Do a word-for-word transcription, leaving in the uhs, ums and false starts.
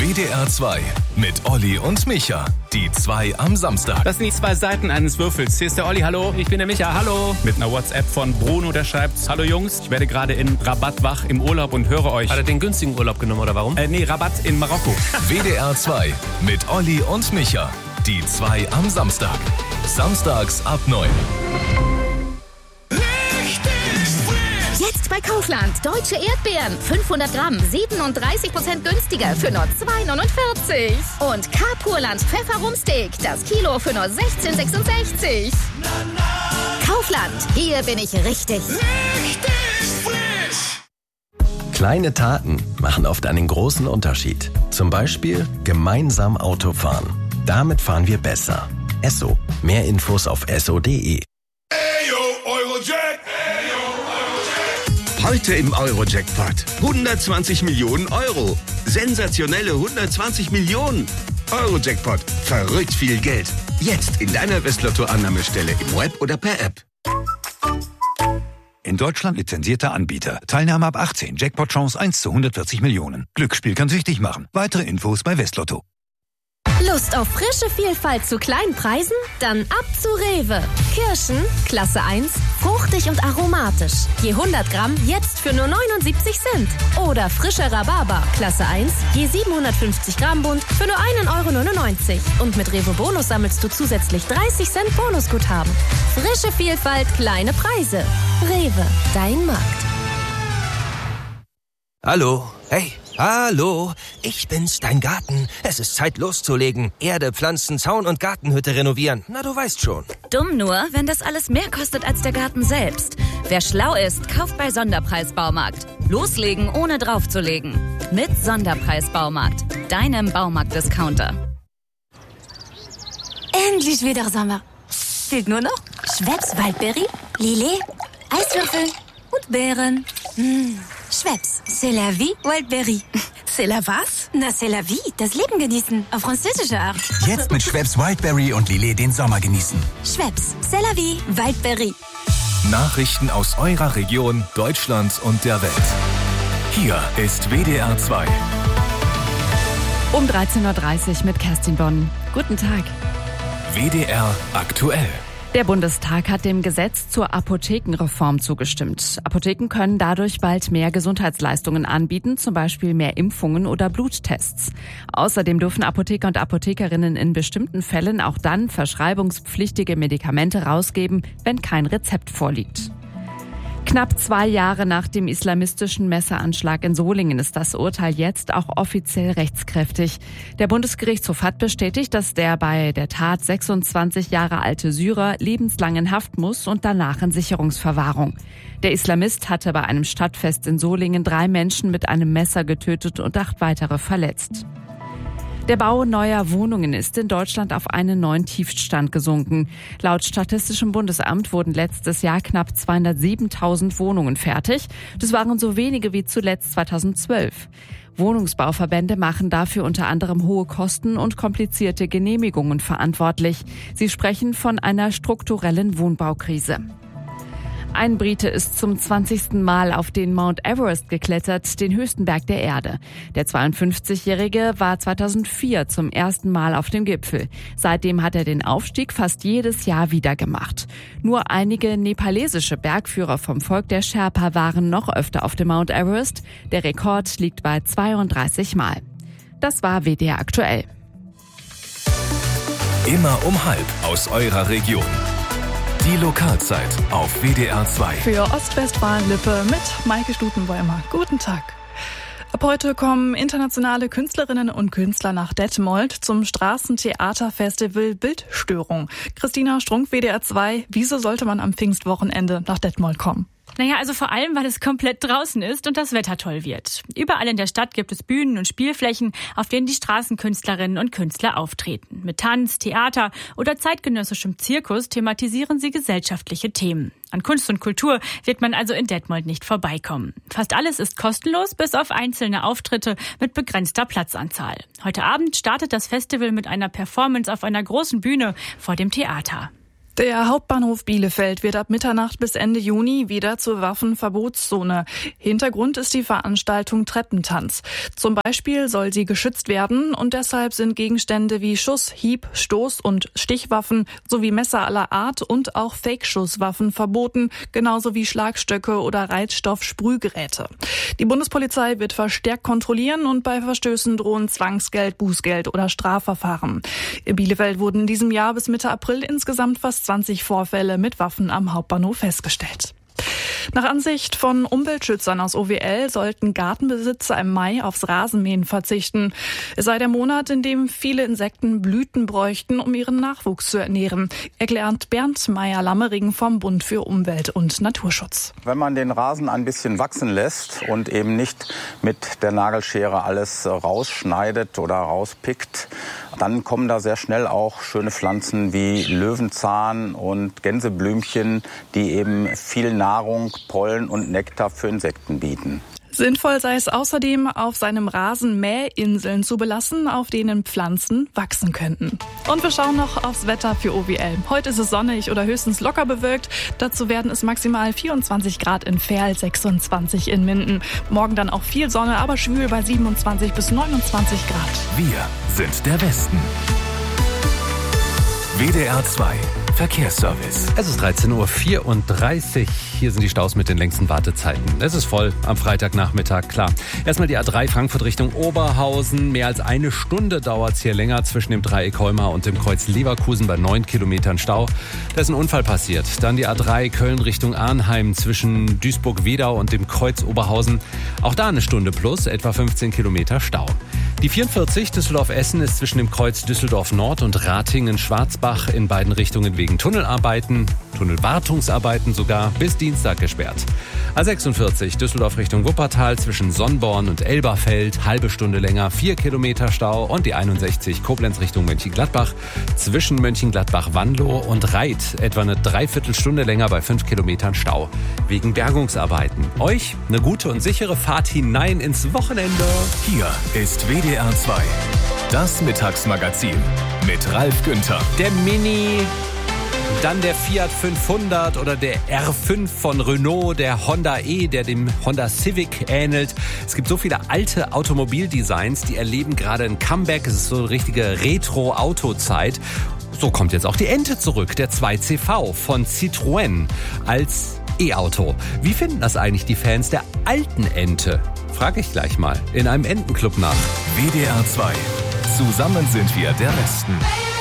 W D R zwei mit Olli und Micha. Die zwei am Samstag. Das sind die zwei Seiten eines Würfels. Hier ist der Olli, hallo. Ich bin der Micha, hallo. Mit einer WhatsApp von Bruno, der schreibt: Hallo Jungs, ich werde gerade in Rabat wach im Urlaub und höre euch. Hat er den günstigen Urlaub genommen oder warum? Äh, nee, Rabat in Marokko. W D R zwei mit Olli und Micha. Die zwei am Samstag. Samstags ab neun. Jetzt bei Kaufland. Deutsche Erdbeeren. fünfhundert Gramm. siebenunddreißig Prozent günstiger für nur zwei neunundvierzig. Und K-Purland Pfefferumsteak. Das Kilo für nur sechzehn sechsundsechzig. Kaufland. Hier bin ich richtig. Richtig frisch. Kleine Taten machen oft einen großen Unterschied. Zum Beispiel gemeinsam Auto fahren. Damit fahren wir besser. Esso. Mehr Infos auf esso punkt de. Ayo, Eurojack. Heute im Eurojackpot. hundertzwanzig Millionen Euro. Sensationelle hundertzwanzig Millionen. Eurojackpot. Verrückt viel Geld. Jetzt in deiner Westlotto-Annahmestelle im Web oder per App. In Deutschland lizenzierter Anbieter. Teilnahme ab achtzehn. Jackpot-Chance eins zu hundertvierzig Millionen. Glücksspiel kann süchtig machen. Weitere Infos bei Westlotto. Lust auf frische Vielfalt zu kleinen Preisen? Dann ab zu Rewe. Kirschen, Klasse eins, fruchtig und aromatisch. Je hundert Gramm jetzt für nur neunundsiebzig Cent. Oder frische Rhabarber, Klasse eins, je siebenhundertfünfzig Gramm Bund für nur ein Euro neunundneunzig. Und mit Rewe Bonus sammelst du zusätzlich dreißig Cent Bonusguthaben. Frische Vielfalt, kleine Preise. Rewe, dein Markt. Hallo, hey, hallo, ich bin's, dein Garten. Es ist Zeit loszulegen. Erde, Pflanzen, Zaun und Gartenhütte renovieren. Na, du weißt schon. Dumm nur, wenn das alles mehr kostet als der Garten selbst. Wer schlau ist, kauft bei Sonderpreis-Baumarkt. Loslegen, ohne draufzulegen. Mit Sonderpreis-Baumarkt, deinem Baumarkt-Discounter. Endlich wieder Sommer. Fehlt nur noch Schweppes Waldberry, Lillet, Eiswürfel und Beeren. Mmh. Schweppes, c'est la vie, Wildberry. C'est la was? Na, c'est la vie, das Leben genießen, auf französische Art. Jetzt mit Schweppes Wildberry und Lillet den Sommer genießen. Schweppes, c'est la vie, Wildberry. Nachrichten aus eurer Region, Deutschland und der Welt. Hier ist W D R zwei. Um dreizehn Uhr dreißig mit Kerstin Bonn. Guten Tag. W D R aktuell. Der Bundestag hat dem Gesetz zur Apothekenreform zugestimmt. Apotheken können dadurch bald mehr Gesundheitsleistungen anbieten, zum Beispiel mehr Impfungen oder Bluttests. Außerdem dürfen Apotheker und Apothekerinnen in bestimmten Fällen auch dann verschreibungspflichtige Medikamente rausgeben, wenn kein Rezept vorliegt. Knapp zwei Jahre nach dem islamistischen Messeranschlag in Solingen ist das Urteil jetzt auch offiziell rechtskräftig. Der Bundesgerichtshof hat bestätigt, dass der bei der Tat sechsundzwanzig Jahre alte Syrer lebenslang in Haft muss und danach in Sicherungsverwahrung. Der Islamist hatte bei einem Stadtfest in Solingen drei Menschen mit einem Messer getötet und acht weitere verletzt. Der Bau neuer Wohnungen ist in Deutschland auf einen neuen Tiefstand gesunken. Laut Statistischem Bundesamt wurden letztes Jahr knapp zweihundertsiebentausend Wohnungen fertig. Das waren so wenige wie zuletzt zweitausendzwölf. Wohnungsbauverbände machen dafür unter anderem hohe Kosten und komplizierte Genehmigungen verantwortlich. Sie sprechen von einer strukturellen Wohnbaukrise. Ein Brite ist zum zwanzigsten Mal auf den Mount Everest geklettert, den höchsten Berg der Erde. Der zweiundfünfzigjährige war zweitausendvier zum ersten Mal auf dem Gipfel. Seitdem hat er den Aufstieg fast jedes Jahr wieder gemacht. Nur einige nepalesische Bergführer vom Volk der Sherpa waren noch öfter auf dem Mount Everest. Der Rekord liegt bei zweiunddreißig Mal. Das war W D R aktuell. Immer um halb aus eurer Region. Die Lokalzeit auf W D R zwei. Für Ostwestfalen-Lippe mit Maike Stutenbäumer. Guten Tag. Ab heute kommen internationale Künstlerinnen und Künstler nach Detmold zum Straßentheaterfestival Bildstörung. Christina Strunk, W D R zwei. Wieso sollte man am Pfingstwochenende nach Detmold kommen? Naja, also vor allem, weil es komplett draußen ist und das Wetter toll wird. Überall in der Stadt gibt es Bühnen und Spielflächen, auf denen die Straßenkünstlerinnen und Künstler auftreten. Mit Tanz, Theater oder zeitgenössischem Zirkus thematisieren sie gesellschaftliche Themen. An Kunst und Kultur wird man also in Detmold nicht vorbeikommen. Fast alles ist kostenlos, bis auf einzelne Auftritte mit begrenzter Platzanzahl. Heute Abend startet das Festival mit einer Performance auf einer großen Bühne vor dem Theater. Der Hauptbahnhof Bielefeld wird ab Mitternacht bis Ende Juni wieder zur Waffenverbotszone. Hintergrund ist die Veranstaltung Treppentanz. Zum Beispiel soll sie geschützt werden und deshalb sind Gegenstände wie Schuss-, Hieb-, Stoß- und Stichwaffen sowie Messer aller Art und auch Fake-Schusswaffen verboten, genauso wie Schlagstöcke oder Reizstoff-Sprühgeräte. Die Bundespolizei wird verstärkt kontrollieren und bei Verstößen drohen Zwangsgeld, Bußgeld oder Strafverfahren. In Bielefeld wurden in diesem Jahr bis Mitte April insgesamt fast zwanzig Vorfälle mit Waffen am Hauptbahnhof festgestellt. Nach Ansicht von Umweltschützern aus O W L sollten Gartenbesitzer im Mai aufs Rasenmähen verzichten. Es sei der Monat, in dem viele Insekten Blüten bräuchten, um ihren Nachwuchs zu ernähren, erklärt Bernd Meyer-Lammering vom Bund für Umwelt und Naturschutz. Wenn man den Rasen ein bisschen wachsen lässt und eben nicht mit der Nagelschere alles rausschneidet oder rauspickt, dann kommen da sehr schnell auch schöne Pflanzen wie Löwenzahn und Gänseblümchen, die eben viel Nahrung, Pollen und Nektar für Insekten bieten. Sinnvoll sei es außerdem, auf seinem Rasen Mähinseln zu belassen, auf denen Pflanzen wachsen könnten. Und wir schauen noch aufs Wetter für O W L. Heute ist es sonnig oder höchstens locker bewölkt. Dazu werden es maximal vierundzwanzig Grad in Verl, sechsundzwanzig in Minden. Morgen dann auch viel Sonne, aber schwül bei siebenundzwanzig bis neunundzwanzig Grad. Wir sind der Westen. W D R zwei Verkehrsservice. Es ist dreizehn Uhr vierunddreißig. Hier sind die Staus mit den längsten Wartezeiten. Es ist voll am Freitagnachmittag, klar. Erstmal die A drei Frankfurt Richtung Oberhausen. Mehr als eine Stunde dauert es hier länger zwischen dem Dreieck Heumar und dem Kreuz Leverkusen bei neun Kilometern Stau. Da ist ein Unfall passiert. Dann die A drei Köln Richtung Arnheim zwischen Duisburg-Wedau und dem Kreuz Oberhausen. Auch da eine Stunde plus, etwa fünfzehn Kilometer Stau. Die vierundvierzig Düsseldorf-Essen ist zwischen dem Kreuz Düsseldorf Nord und Ratingen-Schwarzbach in beiden Richtungen wegen Tunnelarbeiten, Tunnelwartungsarbeiten sogar, bis Dienstag gesperrt. A sechsundvierzig Düsseldorf Richtung Wuppertal zwischen Sonnborn und Elberfeld, halbe Stunde länger, vier Kilometer Stau. Und die einundsechzig Koblenz Richtung Mönchengladbach zwischen Mönchengladbach-Wanlow und Reit etwa eine Dreiviertelstunde länger bei fünf Kilometern Stau wegen Bergungsarbeiten. Euch eine gute und sichere Fahrt hinein ins Wochenende. Hier ist W D R zwei, das Mittagsmagazin mit Ralf Günther. Der Mini, dann der Fiat fünfhundert oder der R fünf von Renault, der Honda E, der dem Honda Civic ähnelt. Es gibt so viele alte Automobildesigns, die erleben gerade ein Comeback. Es ist so eine richtige Retro-Autozeit. So kommt jetzt auch die Ente zurück, der zwei C V von Citroën als E-Auto. Wie finden das eigentlich die Fans der alten Ente? Frag ich gleich mal in einem Entenclub nach. W D R zwei. Zusammen sind wir der Westen.